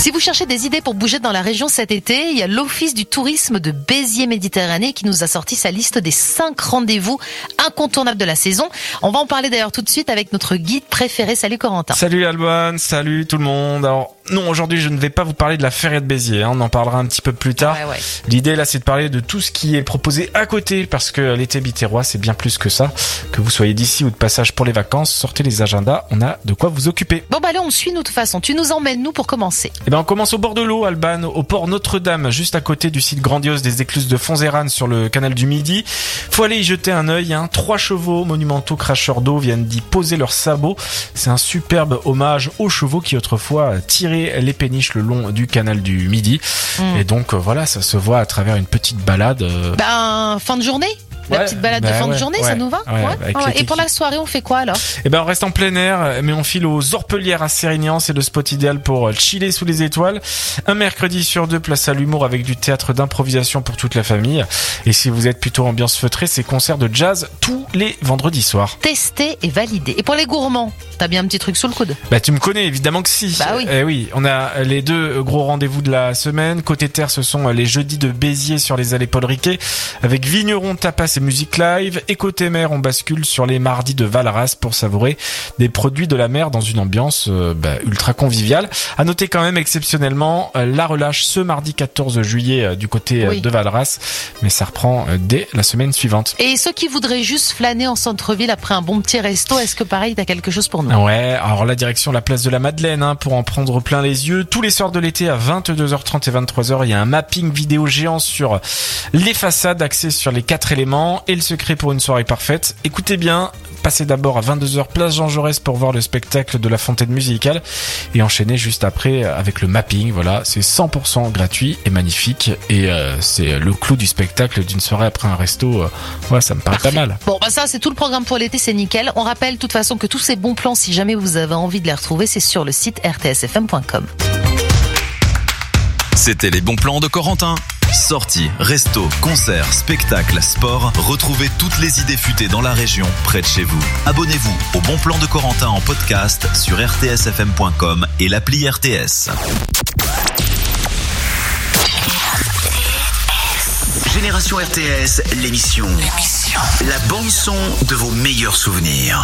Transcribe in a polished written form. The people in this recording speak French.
Si vous cherchez des idées pour bouger dans la région cet été, il y a l'Office du tourisme de Béziers-Méditerranée qui nous a sorti sa liste des 5 rendez-vous incontournables de la saison. On va en parler d'ailleurs tout de suite avec notre guide préféré. Salut Corentin. Salut Alban, salut tout le monde. Alors non, aujourd'hui je ne vais pas vous parler de la Feria de Béziers, on en parlera un petit peu plus tard. Ouais. L'idée là c'est de parler de tout ce qui est proposé à côté, parce que l'été bitérois c'est bien plus que ça. Que vous soyez d'ici ou de passage pour les vacances, sortez les agendas, on a de quoi vous occuper. Bon allez, on suit nous de toute façon. Tu nous emmènes nous pour commencer. Eh ben on commence au bord de l'eau, Alban, au port Notre-Dame, juste à côté du site grandiose des écluses de Fonzérane sur le canal du Midi. Faut aller y jeter un œil, 3 chevaux monumentaux cracheurs d'eau viennent d'y poser leurs sabots. C'est un superbe hommage aux chevaux qui autrefois tiraient les péniches le long du canal du Midi. Et donc voilà, ça se voit à travers une petite balade. Fin de journée. La petite balade de fin de journée, ça nous va? Et pour la soirée, on fait quoi alors? Eh ben, on reste en plein air, mais on file aux Orpelières à Sérignan. C'est le spot idéal pour chiller sous les étoiles. Un mercredi sur 2, place à l'humour avec du théâtre d'improvisation pour toute la famille. Et si vous êtes plutôt ambiance feutrée, c'est concert de jazz tous les vendredis soirs. Testé et validé. Et pour les gourmands, t'as bien un petit truc sous le coude? Tu me connais, évidemment que si. Oui. Oui, on a les 2 gros rendez-vous de la semaine. Côté terre, ce sont les jeudis de Béziers sur les allées Paul Riquet, avec vignerons, tapas et musique live. Et côté mer, on bascule sur les mardis de Valras pour savourer des produits de la mer dans une ambiance ultra conviviale. À noter quand même exceptionnellement la relâche ce mardi 14 juillet du côté de Valras, mais ça reprend dès la semaine suivante. Et ceux qui voudraient juste flâner en centre-ville après un bon petit resto, est-ce que pareil, t'as quelque chose pour nous? Ouais, alors la direction la place de la Madeleine pour en prendre plein les yeux. Tous les soirs de l'été à 22h30 et 23h, il y a un mapping vidéo géant sur les façades axé sur les 4 éléments. Et le secret pour une soirée parfaite, écoutez bien, passez d'abord à 22h place Jean Jaurès pour voir le spectacle de la Fontaine musicale et enchaînez juste après avec le mapping. Voilà, c'est 100% gratuit et magnifique, et c'est le clou du spectacle d'une soirée après un resto. Ça me paraît pas mal. Bon, ça c'est tout le programme pour l'été, c'est nickel. On rappelle de toute façon que tous ces bons plans, si jamais vous avez envie de les retrouver, c'est sur le site rtsfm.com. C'était les bons plans de Corentin. Sorties, restos, concerts, spectacles, sport, retrouvez toutes les idées futées dans la région, près de chez vous. Abonnez-vous au Bon Plan de Corentin en podcast sur rtsfm.com et l'appli RTS. Génération RTS, l'émission. La bande son de vos meilleurs souvenirs.